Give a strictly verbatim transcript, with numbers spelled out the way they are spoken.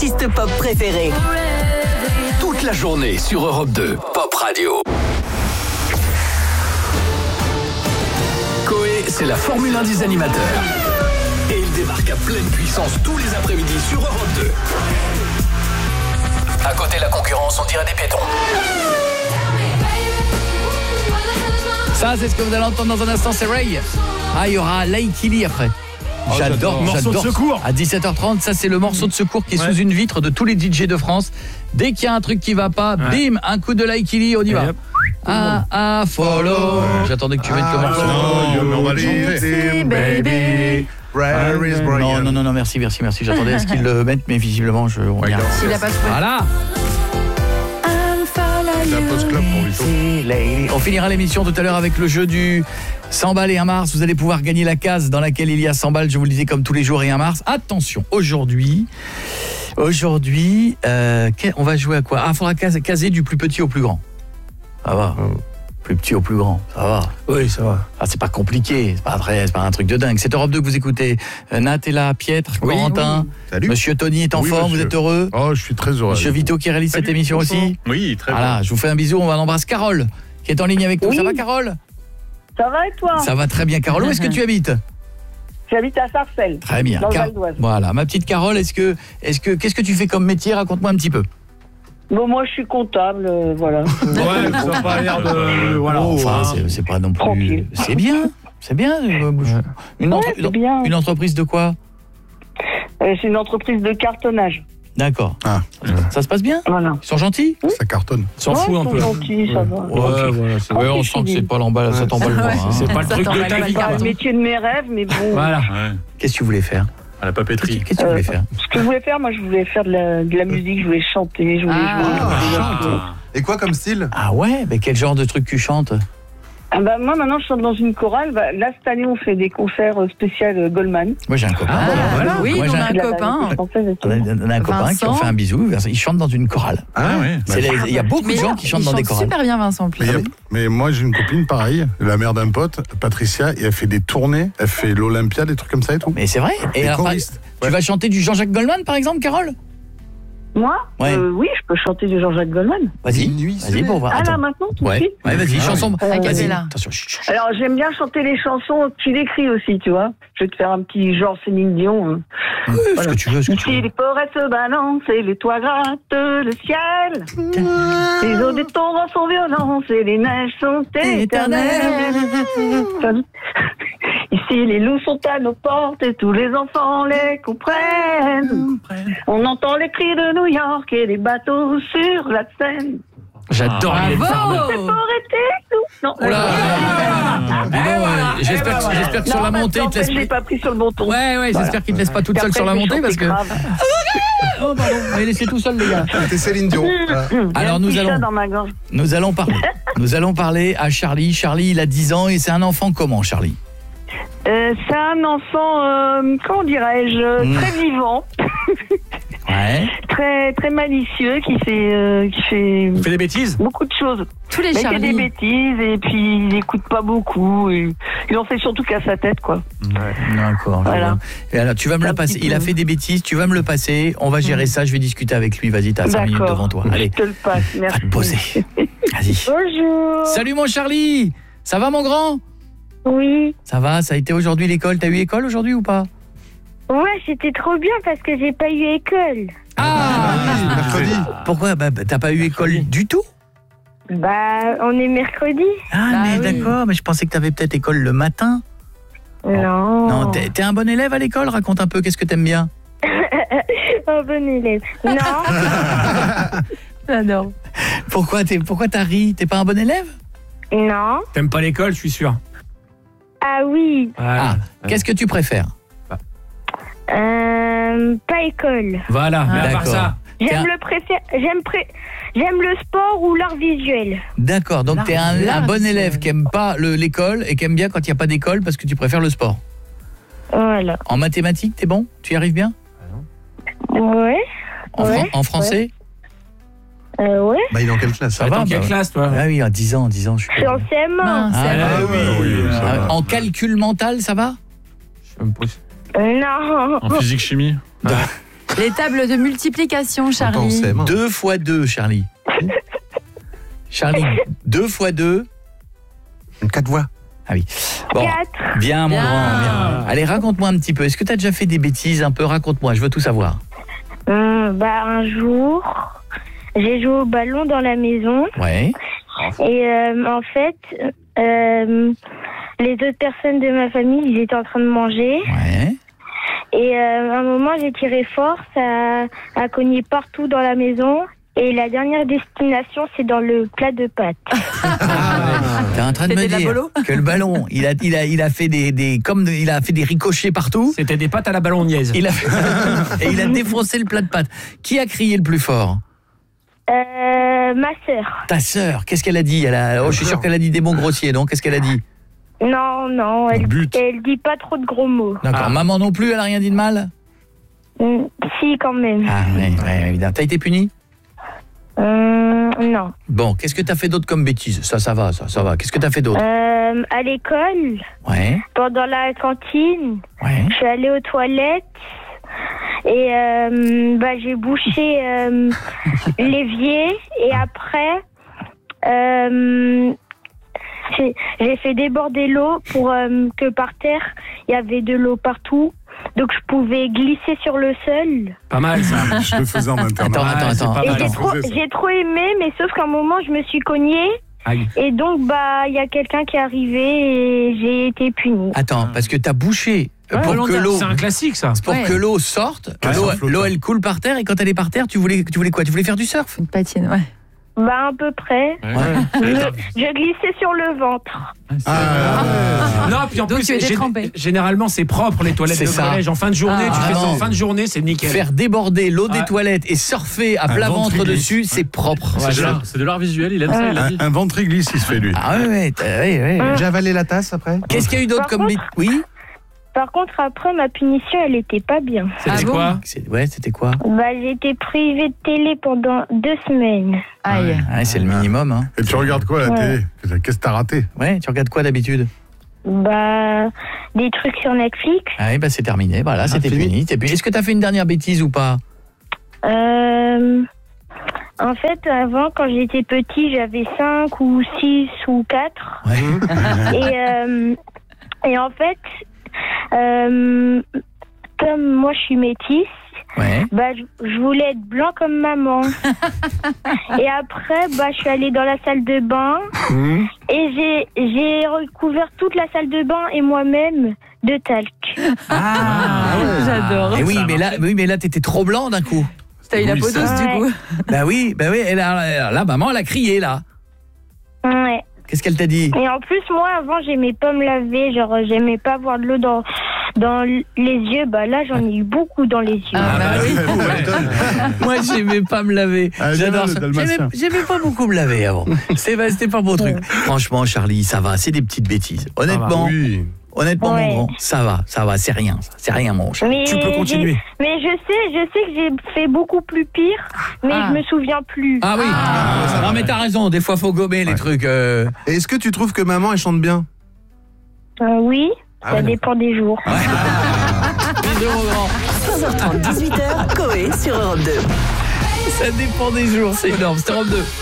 artistes pop préférés. Toute la journée sur Europe deux, Pop Radio. Coé, c'est la Formule un des animateurs. Et il débarque à pleine puissance tous les après-midi sur Europe deux. À côté de la concurrence, on dirait des piétons. Ça, c'est ce que vous allez entendre dans un instant, c'est Ray. Ah, il y aura Laikili après. Oh, j'adore, j'adore. j'adore. Morceau de secours. À dix-sept heures trente, ça c'est le morceau de secours qui est ouais. sous une vitre de tous les D J de France. Dès qu'il y a un truc qui va pas, ouais. bim, un coup de Laikili, on y va. Ah, ah, follow. Ouais. J'attendais que tu mettes ah, le morceau. Non, on va le chanter, baby. Where is Brian? Non, non, non, non, merci, merci, merci. J'attendais à ce qu'ils le mettent, mais visiblement, je regarde. Il a pas trouvé. Voilà. C'est un post-club pour lui. On finira l'émission tout à l'heure avec le jeu du cent balles et un Mars. Vous allez pouvoir gagner la case dans laquelle il y a cent balles, je vous le disais, comme tous les jours et un Mars. Attention, aujourd'hui, aujourd'hui, euh, on va jouer à quoi? Ah, il faudra caser du plus petit au plus grand. Ça va. Hum. Plus petit au plus grand, ça va. Oui, ça va. Ah, c'est pas compliqué, c'est pas vrai, c'est pas un truc de dingue. C'est Europe deux que vous écoutez. Nat est là, Pietre, oui, Corentin. Oui. Salut. Monsieur Tony est en oui, forme, monsieur. vous êtes heureux? Oh, je suis très heureux. Monsieur Vito qui réalise Salut, cette émission aussi? Oui, très bien. Voilà, je vous fais un bisou, on va l'embrasser. Carole, qui est en ligne avec nous. Oui. Ça va, Carole? Ça va et toi? Ça va très bien, Carole. Où est-ce que tu habites? J'habite à Sarcelles. Très bien. Dans Car... le Val d'Oise. Voilà, ma petite Carole, est-ce que, est-ce que, qu'est-ce que tu fais comme métier? Raconte-moi un petit peu. Bon, moi, je suis comptable, euh, voilà. Ouais, ça n'a pas l'air de... Voilà. Oh, enfin, c'est, c'est pas non plus... Tranquille. C'est bien, c'est bien. Une, entre... ouais, c'est bien. Une entreprise de quoi? euh, C'est une entreprise de cartonnage. D'accord. Ah. Ça se passe bien? Voilà. Ils sont gentils? Ça cartonne. Ils s'en ouais, fout un peu. Ils sont gentils, ça va. Ouais, voilà. C'est... Ouais, on sent que c'est pas l'emballage, ça t'emballe pas. Hein. C'est pas le truc de ta vie. C'est pas le métier de mes rêves, mais bon. Voilà. Ouais. Qu'est-ce que tu voulais faire? À la papeterie. Qu'est-ce que tu voulais faire? euh, Ce que je voulais faire, moi, je voulais faire de la, de la musique, je voulais chanter, je voulais ah, jouer. Je ah, voulais... Et quoi comme style? Ah ouais? Mais quel genre de truc tu chantes? Ah bah, moi, maintenant, je chante dans une chorale. Bah, là, cette année, on fait des concerts spéciaux Goldman. Moi, j'ai un copain. Ah, voilà. Oui, moi, on j'ai a un copain. On a, on a un copain Vincent. qui en fait un bisou. Il chante dans une chorale. Ah ouais. C'est les, il y a beaucoup mais de gens qui chantent il dans chante des chorales. super bien, Vincent. Mais, a, mais moi, j'ai une copine pareille, la mère d'un pote, Patricia, et elle fait des tournées, elle fait l'Olympia, des trucs comme ça et tout. Mais c'est vrai. Et alors, choriste. Tu Ouais. vas chanter du Jean-Jacques Goldman, par exemple, Carole? Moi Ouais. euh, Oui, je peux chanter du Jean-Jacques Goldman. Vas-y, Une nuit, vas-y c'est- pour voir. Ah Attends. là, maintenant, tout de Ouais, suite ouais, vas-y, Ah, chanson. ouais. Vas-y, Acapella. attention. chut, chut, chut. Alors, j'aime bien chanter les chansons que tu écris aussi, tu vois. Je vais te faire un petit genre Céline Dion. Hein. Oui, ce que tu veux, ce que tu Si veux. les forêts se balancent et les toits grattent le ciel, les eaux des torrents sont violentes et les neiges sont éternelles. Ici, les loups sont à nos portes et tous les enfants les comprennent. On entend les cris de New York et les bateaux sur la Seine. J'adore les Bravo. C'est pour été tout. Non, Oh là là. Dis donc, euh, J'espère que, j'espère que sur la montée, il te laisse je l'ai pas pris sur le bon ton. Ouais, ouais, j'espère qu'il te laisse pas toute seule sur la montée parce que... Oh, pardon, on va laisser tout seul, les gars. C'était Céline Dion. Voilà. Alors, nous allons... dans ma gorge. Nous allons parler. Nous allons parler à Charlie. Charlie, il a dix ans et c'est un enfant comment, Charlie? Euh, c'est un enfant, euh, comment dirais-je, Mmh. très vivant, Ouais. très très malicieux, qui fait euh, qui fait On fait des bêtises? beaucoup de choses. Tous les Il fait des Charlie. bêtises et puis il n'écoute pas beaucoup. Et il en fait surtout qu'à sa tête, quoi. D'accord. je Voilà. vois. Et alors, tu vas me Un le passer. petit Il a peu. fait des bêtises, tu vas me le passer. On va gérer ça, je vais discuter avec lui. Vas-y, t'as cinq minutes D'accord. devant toi. Allez, Je te le passe, va merci. te poser. Vas-y. Bonjour. Salut mon Charlie. Ça va mon grand? Oui. Ça va, ça a été aujourd'hui l'école. T'as eu école aujourd'hui ou pas? Ouais, c'était trop bien parce que j'ai pas eu école. Ah, Mercredi. pourquoi? Bah, bah, t'as pas eu école du tout? Bah, on est mercredi. Ah, Bah mais oui. d'accord, mais je pensais que t'avais peut-être école le matin. Non. Non, t'es, t'es un bon élève à l'école? Raconte un peu, qu'est-ce que t'aimes bien? Oh, bon élève. Non. J'adore. Pourquoi, t'es, pourquoi t'as ri? T'es pas un bon élève? Non. T'aimes pas l'école, je suis sûr. Ah oui. Ah, qu'est-ce que tu préfères? Euh, pas école. Voilà, mais à part D'accord. ça. T'es J'aime un- le préfé... j'aime pré... j'aime le sport ou l'art visuel. D'accord, donc L'art- t'es un, un l'art, bon c'est- élève qui aime pas le, l'école et qui aime bien quand il n'y a pas d'école parce que tu préfères le sport. Voilà. En mathématiques, t'es bon? Tu y arrives bien? Ouais. En, Ouais, fran- en français? Euh, ouais. Bah, il est en quelle classe? Ça T'es va, en quelle bah, classe, toi? Ah oui, à dix ans, dix ans, je suis Je suis en C M un. Mince. Ah, c'est là, vrai. oui, oui, ça Ah, va. en calcul mental, ça va? Je sais même pas si- Euh, non. En physique-chimie? Les tables de multiplication, Charlie. deux fois deux, Charlie. Charlie, deux fois deux. quatre voix. Ah oui. Bon, Quatre. bien, mon Bien. grand. Bien. Allez, raconte-moi un petit peu. Est-ce que tu as déjà fait des bêtises un peu? Raconte-moi, je veux tout savoir. Hum, bah, un jour, j'ai joué au ballon dans la maison. Ouais. Et euh, en fait, euh, les autres personnes de ma famille, ils étaient en train de manger. Ouais. Et euh, à un moment, j'ai tiré fort, ça a cogné partout dans la maison. Et la dernière destination, c'est dans le plat de pâtes. T'es en train de me C'était de la dire bolo que le ballon, il a, il a, il a fait des, des, comme de- il a fait des ricochets partout. C'était des pâtes à la ballonniaise. Il a et il a défoncé le plat de pâtes. Qui a crié le plus fort? Euh, ma sœur. Ta sœur. Qu'est-ce qu'elle a dit? Elle a, oh, je suis sûr qu'elle a dit des mots grossiers, non? Qu'est-ce qu'elle a dit? Non, non, elle, But. elle dit pas trop de gros mots. D'accord. Ah. Maman non plus, elle a rien dit de mal? Hum, si, quand même. Ah ouais, ouais, évidemment. T'as été puni? Hum, non. Bon, qu'est-ce que t'as fait d'autre comme bêtise? Ça, ça va, ça, ça va. Qu'est-ce que t'as fait d'autre? Euh, à l'école, Ouais, pendant la cantine, ouais. je suis allée aux toilettes et euh, bah, j'ai bouché euh, l'évier et après euh, j'ai j'ai fait déborder l'eau pour euh, que par terre il y avait de l'eau partout, donc je pouvais glisser sur le sol. Pas mal, ça. Je le faisais en internat. Attends, attends, Ouais, c'est attends. pas Et mal. j'ai on trop, faisait ça. j'ai trop aimé, mais sauf qu'à un moment je me suis cognée Aïe. et donc bah il y a quelqu'un qui est arrivé et j'ai été punie. Attends, parce que t'as bouché euh, Ouais, pour que volontaire. l'eau, C'est un classique, ça. pour Ouais. que l'eau sorte, que Ouais, l'eau, sans flottant. l'eau elle coule par terre et quand elle est par terre, tu voulais, tu voulais quoi? Tu voulais faire du surf? Une patine, ouais. Bah à peu près. Je, je glissais sur le ventre. Ah, Non, puis en Donc plus, tu étais gé- trempé. généralement, c'est propre, les toilettes C'est de ça. collège. En fin de journée, Ah, tu fais ça en non. fin de journée, c'est nickel. Faire déborder l'eau des Ouais. toilettes et surfer à Un plat ventre ventriglisse. dessus, c'est propre. Ouais, C'est de ça. l'art- c'est de l'art visuel, il aime ça, il a dit. un, un ventriglisse, il se fait lui. Ah ouais, ouais, t'as- ouais, ouais. J'ai avalé la tasse après. Qu'est-ce qu'il y a eu d'autre Par comme bêtise? contre- Oui. Par contre, après, ma punition, elle était pas bien. C'était Ah bon quoi? C'est- Ouais, c'était quoi? Bah, j'ai été privée de télé pendant deux semaines. Aïe. Ouais, c'est le minimum. Hein. Et tu regardes quoi à la Ouais. télé? Qu'est-ce que t'as raté? Ouais, tu regardes quoi d'habitude? Bah, des trucs sur Netflix. Ah oui, bah c'est terminé. Voilà, c'était fini. Et puis, est-ce que t'as fait une dernière bêtise ou pas? Euh, en fait, avant, quand j'étais petit, j'avais cinq ou six ou quatre. Ouais. Et, euh, et en fait, euh, comme moi, je suis métisse, Ouais. bah, je, je voulais être blanc comme maman. Et après, bah, je suis allée dans la salle de bain et j'ai, j'ai recouvert toute la salle de bain et moi-même de talc. Ah, J'adore. Et oui, mais là, oui, mais là, t'étais trop blanc d'un coup. T'as eu la Oui, peau ça. douce, du Ouais. coup. Bah oui, bah oui. Et là, là, maman, elle a crié là. Ouais. Qu'est-ce qu'elle t'a dit? Et en plus, moi, avant, j'aimais pas me laver, genre, j'aimais pas avoir de l'eau dans, dans les yeux. Bah là, j'en ai eu beaucoup dans les yeux. Ah, bah oui. Moi, j'aimais pas me laver. Ah, J'adore le ça. dalmatien. J'aimais j'aimais pas beaucoup me laver avant. C'était pas, c'était pas mon truc. Franchement, Charlie, ça va. C'est des petites bêtises. Honnêtement, Oui. honnêtement, Ouais. mon grand, ça va, ça va. C'est rien, ça. C'est rien, mon chat. Mais Tu peux continuer. j'ai- Mais je sais, je sais que j'ai fait beaucoup plus pire, mais Ah. je me souviens plus. Ah oui. non, mais t'as raison. Des fois, faut gommer les trucs. euh. Et est-ce que tu trouves que maman, elle chante bien? Euh, oui, Ah ça ouais, dépend des jours. Bisous, mon grand. quinze heures trente, dix-huit heures, Coé sur Europe deux. Ça dépend des jours. C'est énorme. C'était Europe deux.